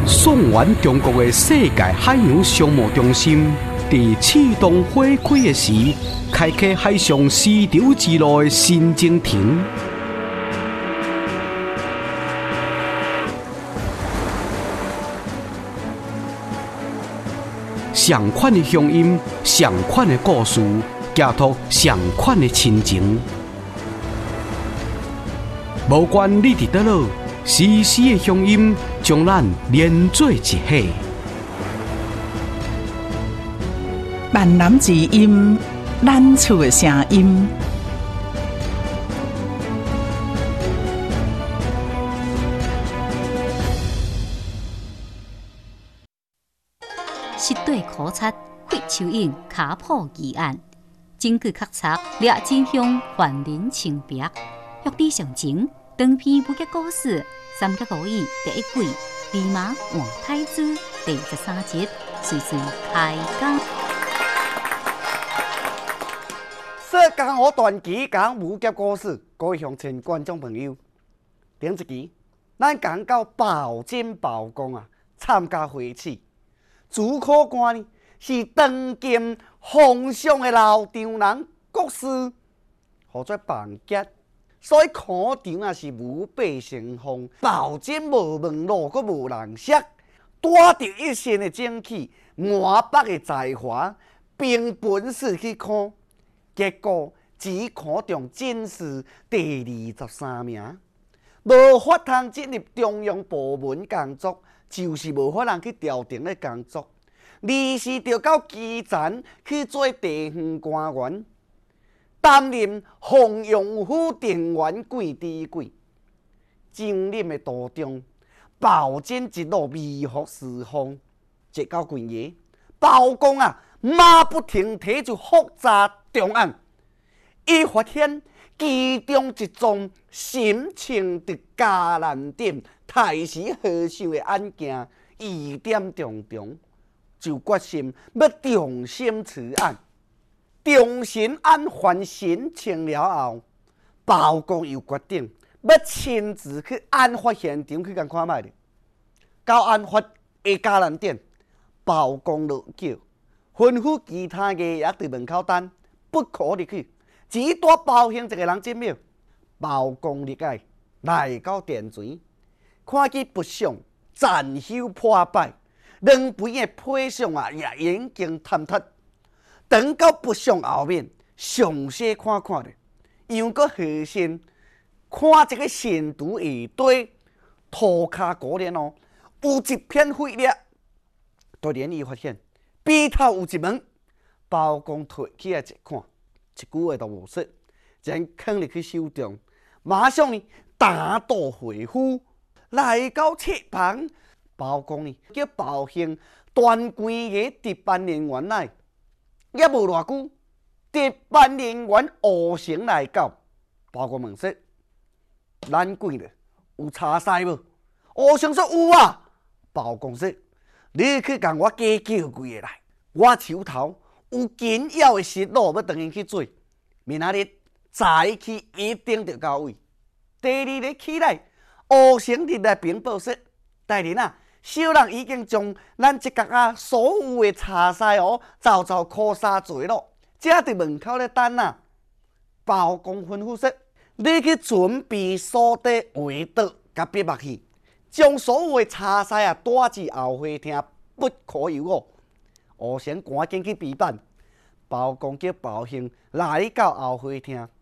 送完中国的世界海洋商务中心，在启动火开的时，开启海上丝绸之路的新征程。上款的乡音，上款的故事，寄托上款的亲情。无管你伫倒落，丝丝的乡音将咱连做一体。 万南之音，咱厝的声音。 失地考察费秋影卡破疑案，证据确凿，掠真凶还人清白。欲知详情，长篇武侠故事《三国无义》第一季《立马换太子》第13集，随时开讲。 说江湖传奇，讲武侠故事，各位乡亲观众朋友，顶一期咱讲到包拯包公啊参加会试。主考官呢是当今皇上的老丈人国师，或者绑架，所以考场啊是无百姓风，包拯无门路，阁无人识，带着一身的正气、满腹的才华，凭本事去考，结果只考中进士第23名，无法通进入中央部门工作。就是无法通去调停咧工作，离世就到基层去做地方官员，担任洪永府定员柜第一柜。上任的途中，包拯一路微服私访，直到近夜，包公啊马不停蹄就复查重案，伊发现其中一宗神情伫嘉南点太师和尚的案件疑点重重，就决心要重审此案。重审案还审清了后，包公又决定要亲自去案发现场去看卖咧。到案发的嘉南点，包公落轿，吩咐其他艺也伫门口等，不可入去。只带包兄一个人进庙，包公入界来到殿前，看见佛像残朽破败，两边的配相啊也已经坍塌。等到佛像后面，详细看咧，又搁核心看这个神图下底涂骹骨链哦，有一片血粒。突然伊发现鼻头有一门，包公摕起来一看。一句话都无说，将放入去手中，马上呢打道回府，来到侧旁。包公呢叫包兄端规个值班人员来，也无偌久，值班人员吴成来到。包公问说：“咱几个有差赛无？”吴成说：“有啊。”包公说：“你去共我加叫几个来，我手头有紧要的事路要等因去做，明仔日早起一定就到位。第二日起来，吴成日来禀报说，大人啊，小人已经将咱这角啊所有的茶菜哦，早考察做了，只伫门口咧等啊。包公吩咐说，你去准备所得围桌甲笔墨去，将所有的茶菜啊带至后会厅，不可有误。吴成赶紧去备办。包公叫包兄来到后会厅，